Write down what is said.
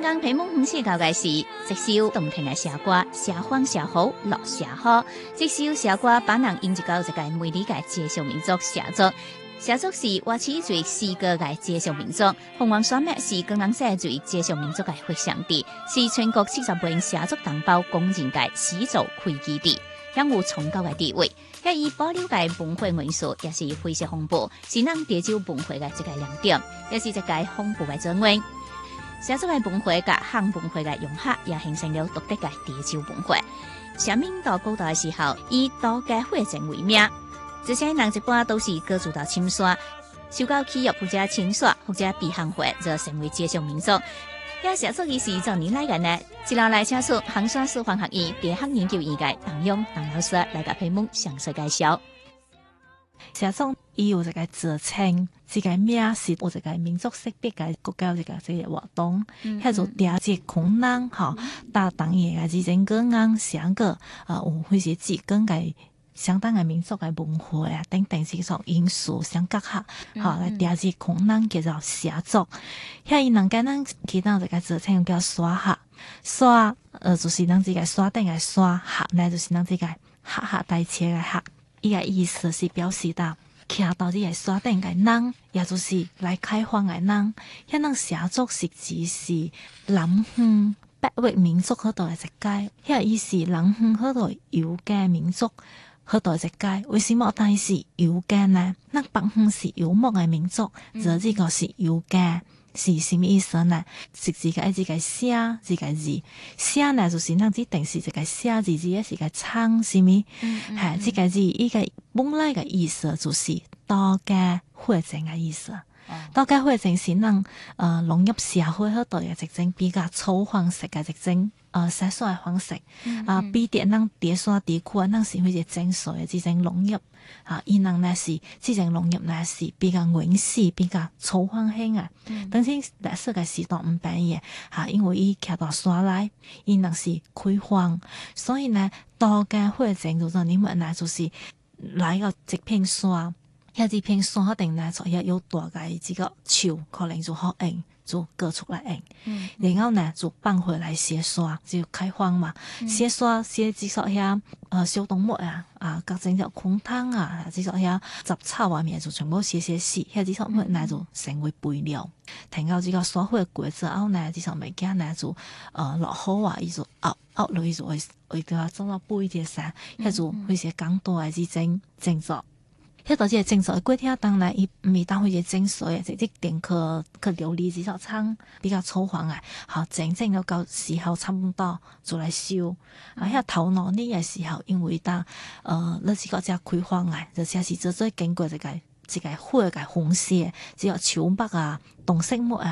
刚屏幕红色交界时，这首动听的写歌，写风写雨落写雨。这首写歌把人引入到一个美丽的介绍民族写作。写作是挖起最诗歌的介绍民族，凤凰山脉是江南写最介绍民族的发祥地，是全国40名写作同胞公认的始祖开基地，享有崇高的地位。遐伊保留的文化元素也是非常丰富，是咱潮州文化的一个亮点，也是一个丰富的资源。写作的文化甲汉文化的融合，也形成了独特的潮州文化。写明到古代的时候，以道家会证为名。这些人一般都是各自到深山，受到企业或者清刷或者避寒会，就成为介绍民族。遐写作仪式10年来呢，一路来请出衡山师范学院地学研究院的唐勇唐老师来甲屏幕详细介绍。 写作伊有一个自称，这个名是有一个民族识别嘅国家这个活动，遐就调节困难吼，大当夜嘅之前个人想个有迄些自根嘅。相当嘅民族嘅文化啊，等等这种因素相结合，来调节困难叫做写作。遐伊人间咱其他一个自称叫刷客，刷就是咱这个刷顶嘅刷，客呢就是咱这个客代车嘅客。伊个意思是表示到徛到这个刷顶嘅人，也就是来开荒嘅人。遐人写作实质是南方北域民族嗰度嘅一界，遐伊是南方嗰度游嘅民族。好多一界，为什么但是游家呢？那北方是游牧的民族，而这个是游家，是什么意思呢？是这个写这个字，写呢就是咱这定是这个写字也是个唱什么？这个字一个本来的意思就是道家会证的意思。道家会证是咱农业社会好多嘅一种比较粗方式嘅一种写作嘅方式比啲咱地山地区咱是迄个正水嘅这种农业伊人呢是这种农业呢是比较原始比较粗方性啊，但是历史嘅时代唔变嘅因为伊徛到山内，伊人是开荒，所以呢道家会证就是你们呢就是来到这片山。遐这片山一定呢，就遐有大个这个树，可能就好用，就割出来用。然后呢，就放回来写山，就开荒嘛。写山写至少遐小动物各种条昆虫至少遐杂草外面就全部写死，遐至少物呢就成为肥料。停到这个山火过之后呢，至少物件呢就落雨伊就压落去就会得做到肥啲噻，遐就会些更多的这种工作。迄到这个正水过天当然伊毋是当迄个正水即一定去琉璃至少仓比较粗黄好真正到时候差不多就来收遐头脑呢的时候，因为当你是个只开荒就只是做经过一个火嘅风势，只有树木动植物